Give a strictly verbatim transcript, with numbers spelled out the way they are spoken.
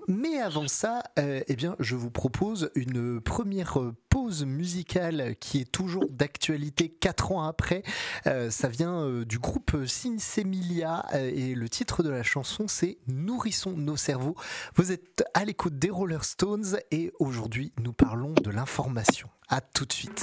Mais avant ça, euh, eh bien, je vous propose une première pause musicale qui est toujours d'actualité quatre ans après. Euh, ça vient euh, du groupe Sinsemilia euh, et le titre de la chanson c'est Nourrissons nos cerveaux. Vous êtes à l'écoute des Roller Stones et aujourd'hui nous parlons de l'information. À tout de suite.